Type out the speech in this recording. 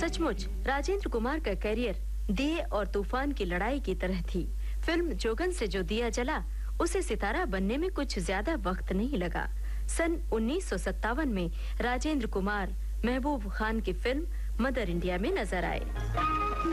सचमुच राजेंद्र कुमार का करियर दिए और तूफान की लड़ाई की तरह थी। फिल्म जोगन से जो दिया जला, उसे सितारा बनने में कुछ ज्यादा वक्त नहीं लगा। सन 1957 में राजेंद्र कुमार महबूब खान की फिल्म मदर इंडिया में नजर आए।